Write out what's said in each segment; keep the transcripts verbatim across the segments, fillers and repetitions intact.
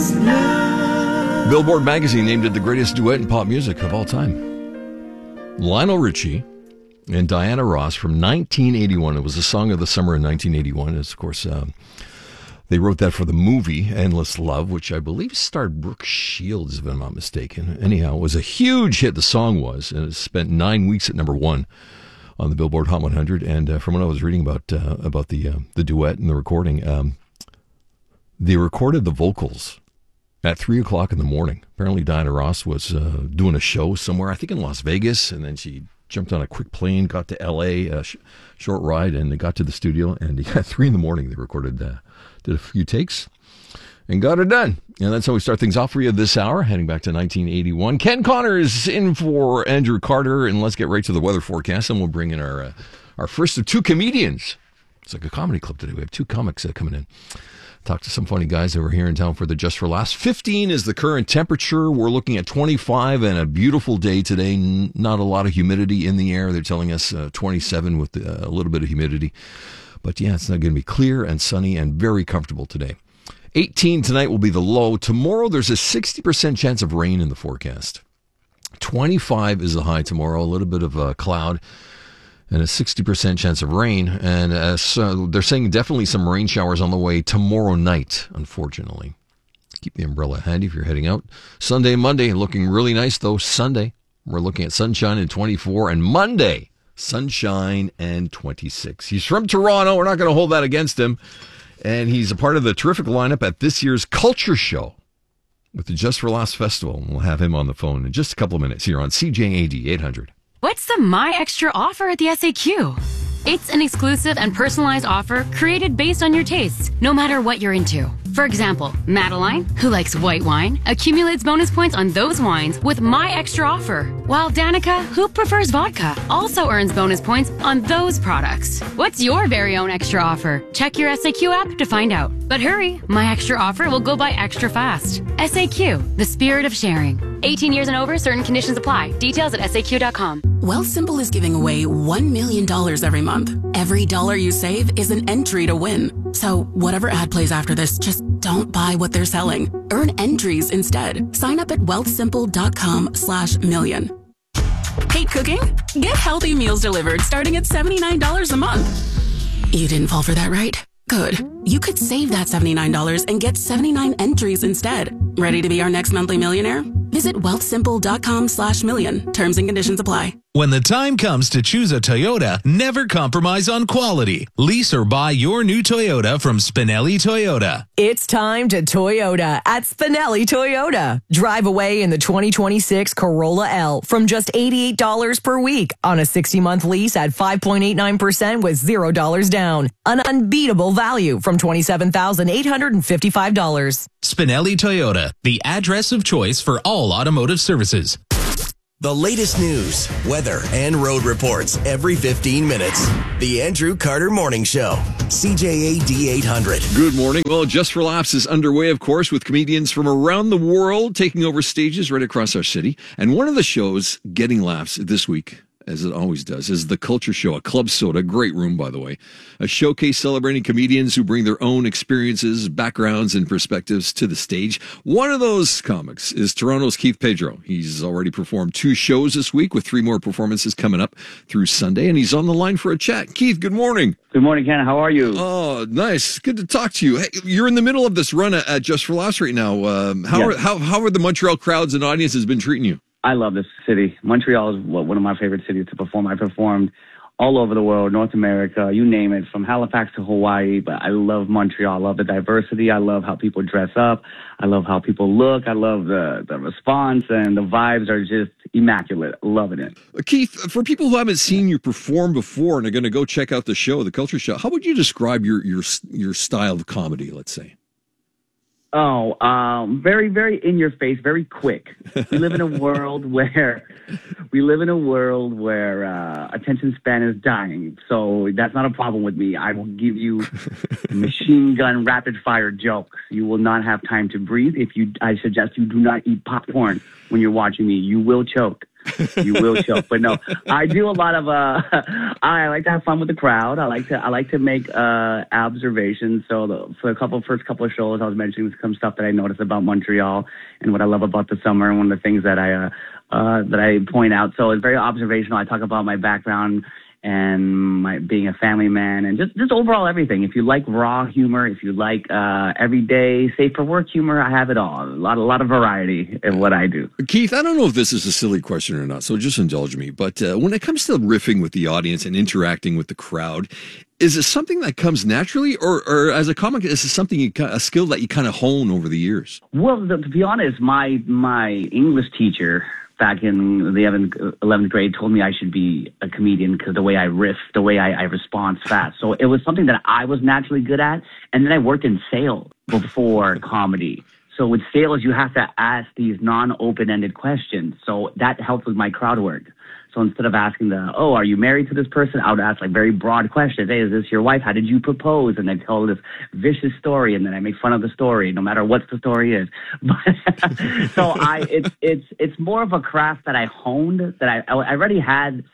is love. Billboard magazine named it the greatest duet in pop music of all time. Lionel Richie and Diana Ross from nineteen eighty-one. It was a song of the summer in nineteen eighty-one. It's, of course, um, they wrote that for the movie Endless Love, which I believe starred Brooke Shields, if I'm not mistaken. Anyhow, it was a huge hit, the song was, and it spent nine weeks at number one on the Billboard Hot one hundred. And uh, from what I was reading about uh, about the uh, the duet and the recording, um, they recorded the vocals at three o'clock in the morning. Apparently Diana Ross was uh, doing a show somewhere, I think in Las Vegas, and then she jumped on a quick plane, got to L A, a sh- short ride, and they got to the studio, and at three in the morning they recorded, uh, did a few takes, and got it done. And that's how we start things off for you this hour, heading back to nineteen eighty-one. Ken Connor is in for Andrew Carter, and let's get right to the weather forecast, and we'll bring in our uh, our first of two comedians. It's like a comedy club today. We have two comics uh, coming in. Talked to some funny guys that were here in town for the Just for Laughs. fifteen is the current temperature. We're looking at twenty-five and a beautiful day today. N- not a lot of humidity in the air. They're telling us uh, twenty-seven with uh, a little bit of humidity. But yeah, it's not going to be clear and sunny and very comfortable today. eighteen tonight will be the low. Tomorrow there's a sixty percent chance of rain in the forecast. twenty-five is the high tomorrow. A little bit of a cloud. And a sixty percent chance of rain. And uh, so they're saying definitely some rain showers on the way tomorrow night, unfortunately. Keep the umbrella handy if you're heading out. Sunday and Monday looking really nice, though. Sunday, we're looking at sunshine and twenty-four. And Monday, sunshine and twenty-six. He's from Toronto. We're not going to hold that against him. And he's a part of the terrific lineup at this year's Culture Show with the Just for Laughs Festival. We'll have him on the phone in just a couple of minutes here on C J A D eight hundred. What's the My Extra offer at the S A Q? It's an exclusive and personalized offer created based on your tastes, no matter what you're into. For example, Madeline, who likes white wine, accumulates bonus points on those wines with My Extra offer, while Danica, who prefers vodka, also earns bonus points on those products. What's your very own extra offer? Check your S A Q app to find out. But hurry, My Extra offer will go by extra fast. S A Q, the spirit of sharing. eighteen years and over, certain conditions apply. Details at S A Q dot com. Wealthsimple is giving away one million dollars every month. Every dollar you save is an entry to win. So whatever ad plays after this, just don't buy what they're selling. Earn entries instead. Sign up at wealthsimple.com slash million. Hate cooking? Get healthy meals delivered starting at seventy-nine dollars a month. You didn't fall for that, right? Good. You could save that seventy-nine dollars and get seventy-nine entries instead. Ready to be our next monthly millionaire? Visit wealthsimple.com slash million. Terms and conditions apply. When the time comes to choose a Toyota, never compromise on quality. Lease or buy your new Toyota from Spinelli Toyota. It's time to Toyota at Spinelli Toyota. Drive away in the twenty twenty-six Corolla L from just eighty-eight dollars per week on a sixty-month lease at five point eight nine percent with zero dollars down. An unbeatable value from twenty-seven thousand eight hundred fifty-five dollars. Spinelli Toyota, the address of choice for all automotive services. The latest news, weather, and road reports every fifteen minutes. The Andrew Carter Morning Show. C J A D eight hundred. Good morning. Well, Just for Laughs is underway, of course, with comedians from around the world taking over stages right across our city. And one of the shows getting laughs this week, as it always does, is The Culture Show, a Club Soda, great room, by the way. A showcase celebrating comedians who bring their own experiences, backgrounds, and perspectives to the stage. One of those comics is Toronto's Keith Pedro. He's already performed two shows this week with three more performances coming up through Sunday, and he's on the line for a chat. Keith, good morning. Good morning, Ken. How are you? Oh, nice. Good to talk to you. Hey, you're in the middle of this run at Just for Laughs right now. Um, how, Yes. are, how, how are the Montreal crowds and audiences been treating you? I love this city. Montreal is one of my favorite cities to perform. I performed all over the world, North America, you name it, from Halifax to Hawaii. But I love Montreal. I love the diversity. I love how people dress up. I love how people look. I love the, the response, and the vibes are just immaculate. Loving it. Keith, for people who haven't seen you perform before and are going to go check out the show, The Culture Show, how would you describe your your your style of comedy, let's say? Oh, um, very, very in your face, very quick. We live in a world where we live in a world where uh, attention span is dying. So that's not a problem with me. I will give you machine gun rapid fire jokes. You will not have time to breathe. If you, I suggest you do not eat popcorn when you're watching me. You will choke. You will choke. But no, I do a lot of, uh, I like to have fun with the crowd. I like to, I like to make, uh, observations. So the, for a couple, first couple of shows, I was mentioning some stuff that I noticed about Montreal and what I love about the summer. And one of the things that I, uh, uh, that I point out. So it's very observational. I talk about my background and my being a family man and just, just overall everything. If you like raw humor, if you like, uh, everyday safe for work humor, I have it all. A lot, a lot of variety in what I do. Keith, I don't know if this is a silly question or not, so just indulge me. But uh, when it comes to riffing with the audience and interacting with the crowd, is it something that comes naturally, or, or as a comic, is it something you, a skill that you kind of hone over the years? Well, to be honest, my my English teacher back in the eleventh grade told me I should be a comedian because the way I riff, the way I, I respond fast. So it was something that I was naturally good at. And then I worked in sales before comedy. So with sales, you have to ask these non-open-ended questions. So that helped with my crowd work. So instead of asking the, oh, are you married to this person? I would ask like very broad questions. Hey, is this your wife? How did you propose? And I tell this vicious story, and then I make fun of the story, no matter what the story is. But, so I, it's it's it's more of a craft that I honed. That I I already had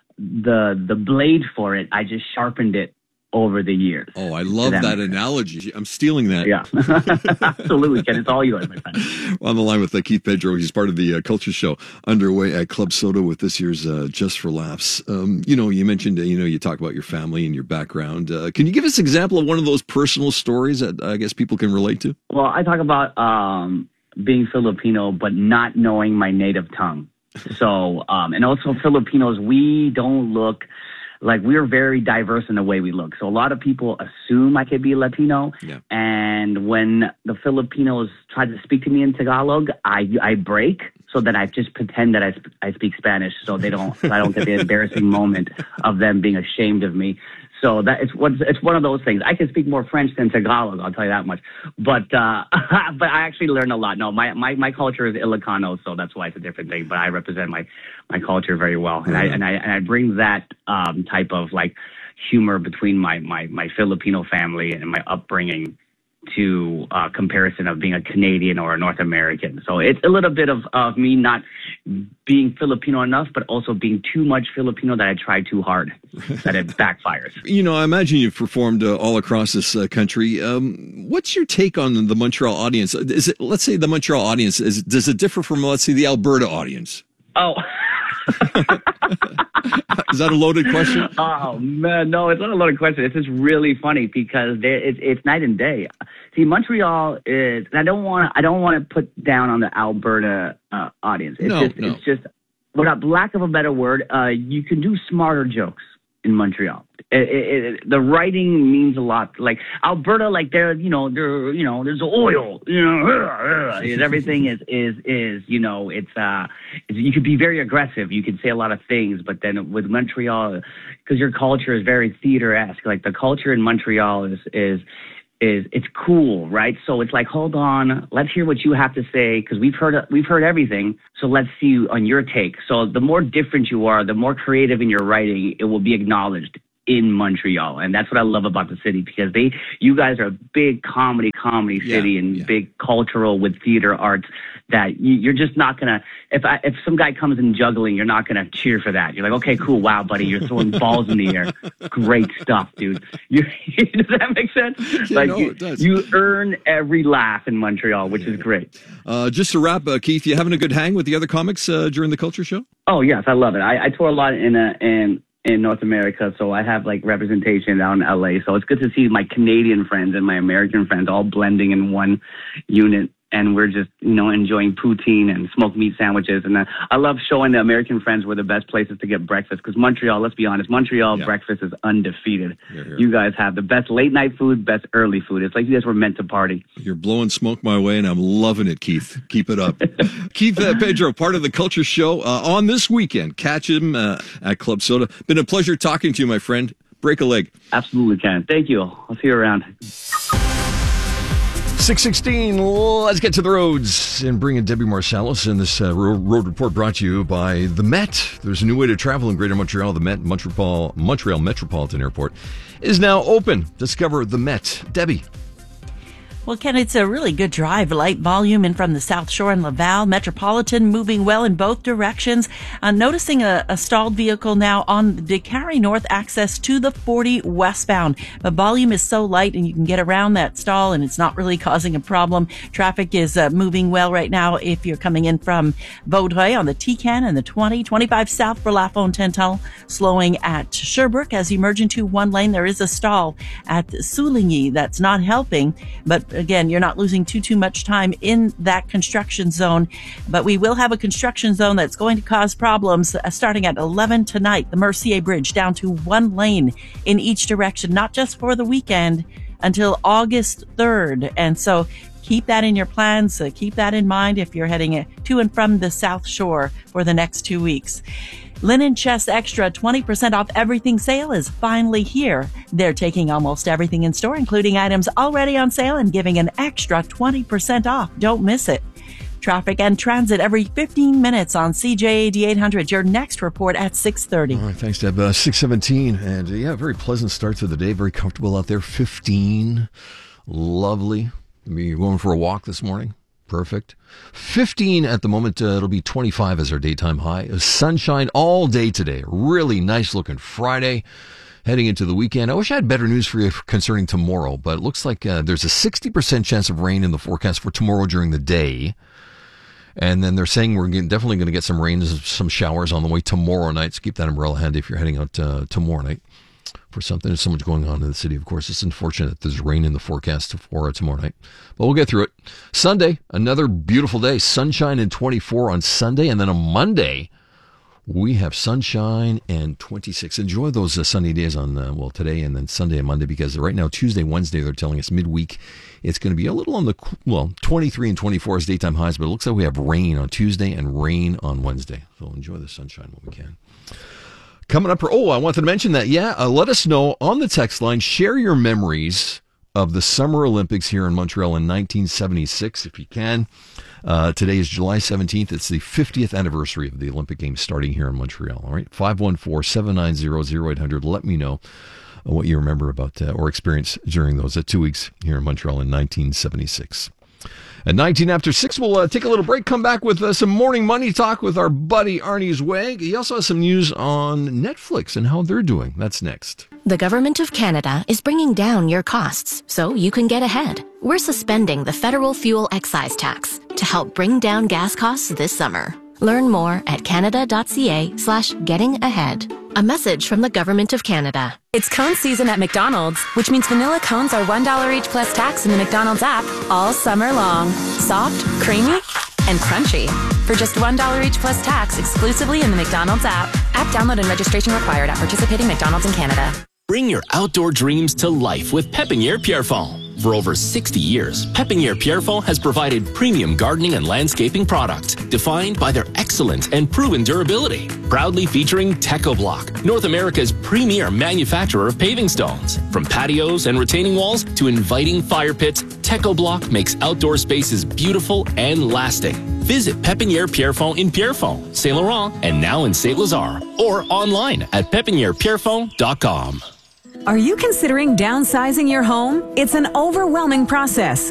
the the blade for it. I just sharpened it over the years. Oh, I love that, that analogy. I'm stealing that. Yeah, absolutely, Ken. It's all yours, my friend. On the line with uh, Keith Pedro. He's part of the uh, Culture Show underway at Club Soda with this year's uh, Just for Laughs. Um, you know, you mentioned, uh, you know, you talk about your family and your background. Uh, can you give us an example of one of those personal stories that I guess people can relate to? Well, I talk about um, being Filipino, but not knowing my native tongue. So, um, and also Filipinos, we don't look like we're very diverse in the way we look. So a lot of people assume I could be Latino. Yeah. And when the Filipinos try to speak to me in Tagalog, I I break so that I just pretend that I, sp- I speak Spanish so they don't, so I don't get the embarrassing moment of them being ashamed of me. So that it's what it's one of those things. I can speak more French than Tagalog, I'll tell you that much. But uh, but I actually learned a lot. No, my, my, my culture is Ilocano, so that's why it's a different thing. But I represent my, my culture very well, and I and I and I bring that um, type of like humor between my, my, my Filipino family and my upbringing to uh, comparison of being a Canadian or a North American. So it's a little bit of, of me not being Filipino enough, but also being too much Filipino that I try too hard, that it backfires. You know, I imagine you've performed uh, all across this uh, country. Um, what's your take on the Montreal audience? Is it, let's say the Montreal audience, is, does it differ from, let's say, the Alberta audience? Oh, is that a loaded question? Oh man, no, it's not a loaded question. It's just really funny because it's it's night and day. See, Montreal is, and I don't want I don't want to put down on the Alberta uh, audience. It's no, just no. it's just, without lack of a better word, uh, you can do smarter jokes in Montreal. It, it, it, the writing means a lot. Like Alberta, like there, you know, there, you know, there's oil, you know, uh, uh, everything is, is, is, you know, it's, uh, it's, you could be very aggressive. You could say a lot of things, but then with Montreal, because your culture is very theater-esque, like the culture in Montreal is, is, is it's cool, right? So it's like, hold on, let's hear what you have to say, because we've heard we've heard everything. So let's see on your take. So the more different you are, the more creative in your writing, it will be acknowledged in Montreal. And that's what I love about the city, because they, you guys are a big comedy, comedy city, yeah, and yeah. big cultural with theater arts that you, you're just not going to, if I, if some guy comes in juggling, you're not going to cheer for that. You're like, okay, cool. Wow, buddy. You're throwing balls in the air. Great stuff, dude. You, does that make sense? Yeah, like no, you, it does. You earn every laugh in Montreal, which yeah. is great. Uh, just to wrap, uh, Keith, you having a good hang with the other comics uh, during the Culture Show? Oh, yes. I love it. I, I tour a lot in, uh, in, in North America, so I have like representation down in L A. So it's good to see my Canadian friends and my American friends all blending in one unit, and we're just, you know, enjoying poutine and smoked meat sandwiches. And uh, I love showing the American friends where the best places to get breakfast, because Montreal, let's be honest, Montreal yeah. breakfast is undefeated. Here, here. You guys have the best late night food, best early food. It's like you guys were meant to party. You're blowing smoke my way, and I'm loving it, Keith. Keep it up. Keith uh, Pedro, part of the Culture Show uh, on this weekend. Catch him uh, at Club Soda. Been a pleasure talking to you, my friend. Break a leg. Absolutely, Ken. Thank you. I'll see you around. six sixteen, let's get to the roads and bring in Debbie Marsalis. And this uh, road, road report brought to you by the Met. There's a new way to travel in Greater Montreal. The Met, Montreal, Montreal Metropolitan Airport, is now open. Discover the Met. Debbie. Well, Ken, it's a really good drive. Light volume in from the South Shore and Laval. Metropolitan moving well in both directions. Uh, noticing a, a stalled vehicle now on the Décarie North access to the forty westbound. But volume is so light and you can get around that stall and it's not really causing a problem. Traffic is uh, moving well right now if you're coming in from Vaudreuil on the T C A N and the twenty, twenty-five south for La Fontaine Tunnel. Slowing at Sherbrooke as you merge into one lane. There is a stall at Souligny that's not helping, but again, you're not losing too, too much time in that construction zone. But we will have a construction zone that's going to cause problems uh, starting at eleven tonight. The Mercier Bridge down to one lane in each direction, not just for the weekend, until August third. And so keep that in your plans. Uh, keep that in mind if you're heading to and from the South Shore for the next two weeks. Linen Chest Extra twenty percent off everything sale is finally here. They're taking almost everything in store, including items already on sale and giving an extra twenty percent off. Don't miss it. Traffic and transit every fifteen minutes on C J A D eight hundred. Your next report at six thirty. All right, thanks, Deb. Uh, six seventeen, and uh, yeah, very pleasant start to the day. Very comfortable out there. fifteen, lovely. I mean, you're going for a walk this morning. Perfect. fifteen at the moment. Uh, it'll be twenty-five as our daytime high. Sunshine all day today. Really nice looking Friday. Heading into the weekend. I wish I had better news for you concerning tomorrow, but it looks like uh, there's a sixty percent chance of rain in the forecast for tomorrow during the day. And then they're saying we're getting, definitely going to get some rain, some showers on the way tomorrow night. So keep that umbrella handy if you're heading out uh, tomorrow night for something. There's so much going on in the city. Of course, it's unfortunate that there's rain in the forecast for tomorrow night, but we'll get through it. Sunday, another beautiful day. Sunshine and twenty-four on Sunday. And then on Monday, we have sunshine and twenty-six. Enjoy those uh, sunny days on, uh, well, today and then Sunday and Monday, because right now, Tuesday, Wednesday, they're telling us midweek, it's going to be a little on the, well, twenty-three and twenty-four is daytime highs, but it looks like we have rain on Tuesday and rain on Wednesday. So enjoy the sunshine when we can. Coming up, oh, I wanted to mention that, yeah, uh, let us know on the text line, share your memories of the Summer Olympics here in Montreal in nineteen seventy-six, if you can. Uh, today is July seventeenth. It's the fiftieth anniversary of the Olympic Games starting here in Montreal. All right, five one four, seven nine zero, zero eight hundred. Let me know what you remember about uh, or experienced during those uh, two weeks here in Montreal in nineteen seventy-six. At nineteen after six, we'll uh, take a little break, come back with uh, some morning money talk with our buddy Arnie Zweig. He also has some news on Netflix and how they're doing. That's next. The Government of Canada is bringing down your costs so you can get ahead. We're suspending the federal fuel excise tax to help bring down gas costs this summer. Learn more at canada.ca slash getting ahead. A message from the Government of Canada. It's cone season at McDonald's, which means vanilla cones are one dollar each plus tax in the McDonald's app all summer long. Soft, creamy, and crunchy. For just one dollar each plus tax exclusively in the McDonald's app. App download and registration required at participating McDonald's in Canada. Bring your outdoor dreams to life with Pépinière Pierrefonds. For over sixty years, Pépinière Pierrefonds has provided premium gardening and landscaping products defined by their excellent and proven durability. Proudly featuring TechoBlock, North America's premier manufacturer of paving stones. From patios and retaining walls to inviting fire pits, TechoBlock makes outdoor spaces beautiful and lasting. Visit Pépinière Pierrefonds in Pierrefonds, Saint Laurent, and now in Saint Lazare, or online at pépinière pierrefonds dot com. Are you considering downsizing your home? It's an overwhelming process.